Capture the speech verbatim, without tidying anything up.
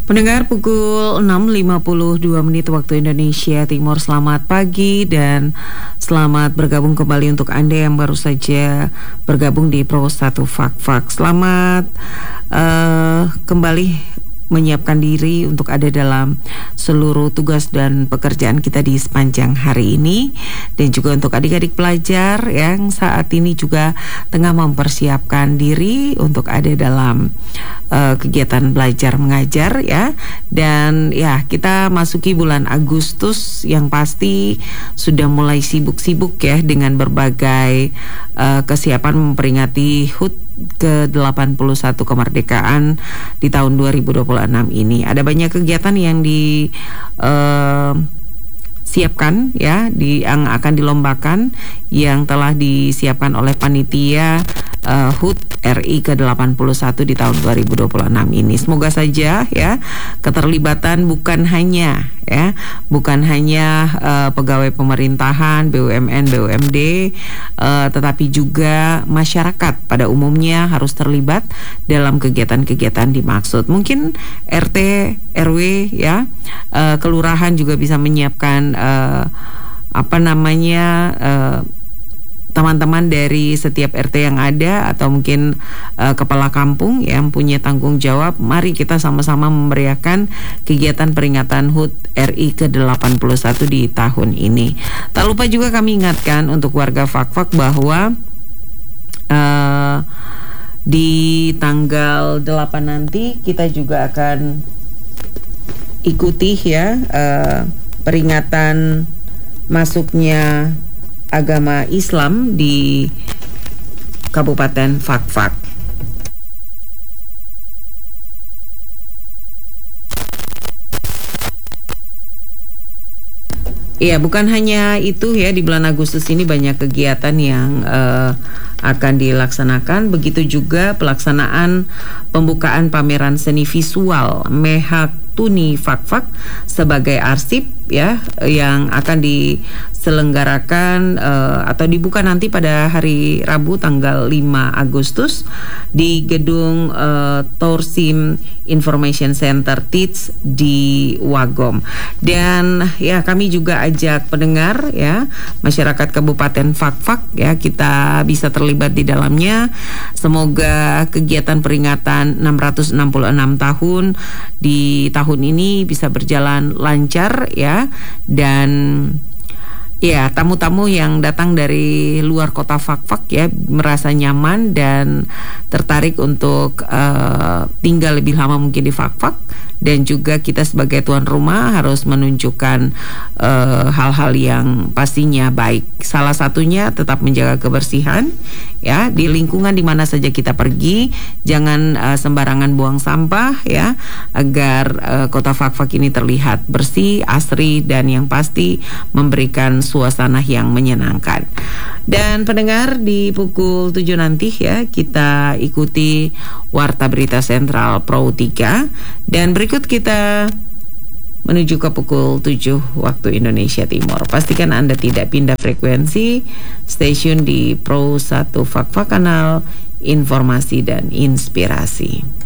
Pendengar, pukul enam lima puluh dua menit waktu Indonesia Timur. Selamat pagi dan selamat bergabung kembali untuk Anda yang baru saja bergabung di Pro satu Fak-Fak. Selamat uh, kembali menyiapkan diri untuk ada dalam seluruh tugas dan pekerjaan kita di sepanjang hari ini, dan juga untuk adik-adik pelajar yang saat ini juga tengah mempersiapkan diri untuk ada dalam uh, kegiatan belajar mengajar ya. Dan ya, kita masuki bulan Agustus yang pasti sudah mulai sibuk-sibuk ya dengan berbagai uh, kesiapan memperingati H U T ke delapan puluh satu kemerdekaan di tahun dua ribu dua puluh enam ini. Ada banyak kegiatan yang di uh, siapkan ya, di yang akan dilombakan, yang telah disiapkan oleh panitia uh, H U T R I ke delapan puluh satu di tahun dua ribu dua puluh enam ini. Semoga saja ya keterlibatan bukan hanya ya bukan hanya uh, pegawai pemerintahan, B U M N, B U M D, uh, tetapi juga masyarakat pada umumnya harus terlibat dalam kegiatan-kegiatan dimaksud. Mungkin R T R W ya, uh, kelurahan juga bisa menyiapkan uh, apa namanya uh, teman-teman dari setiap R T yang ada, atau mungkin uh, kepala kampung yang punya tanggung jawab. Mari kita sama-sama memeriahkan kegiatan peringatan H U T R I ke delapan puluh satu di tahun ini. Tak lupa juga kami ingatkan untuk warga Fak-Fak bahwa uh, di tanggal delapan nanti kita juga akan ikuti ya uh, peringatan masuknya agama Islam di Kabupaten Fak-Fak. Iya, bukan hanya itu ya, di bulan Agustus ini banyak kegiatan yang uh, akan dilaksanakan. Begitu juga pelaksanaan pembukaan pameran seni visual Mehak Tuni Fak-Fak sebagai arsip ya, yang akan diselenggarakan uh, atau dibuka nanti pada hari Rabu tanggal lima Agustus di gedung uh, Torsim Information Center T I T S di Wagom. Dan ya, kami juga ajak pendengar ya, masyarakat Kabupaten Fak-Fak ya, kita bisa terlibat di dalamnya. Semoga kegiatan peringatan enam ratus enam puluh enam tahun di tahun ini bisa berjalan lancar ya, dan ya, tamu-tamu yang datang dari luar kota Fak-Fak ya merasa nyaman dan tertarik untuk uh, tinggal lebih lama mungkin di Fak-Fak. Dan juga kita sebagai tuan rumah harus menunjukkan uh, hal-hal yang pastinya baik. Salah satunya tetap menjaga kebersihan ya di lingkungan di mana saja kita pergi. Jangan uh, sembarangan buang sampah ya, agar uh, kota Fak-Fak ini terlihat bersih, asri, dan yang pasti memberikan suasana yang menyenangkan. Dan pendengar, di pukul tujuh nanti ya kita ikuti Warta Berita Sentral Pro tiga, dan berikut kita menuju ke pukul tujuh waktu Indonesia Timur. Pastikan Anda tidak pindah frekuensi stasiun di Pro satu Fak-Fak, kanal informasi dan inspirasi.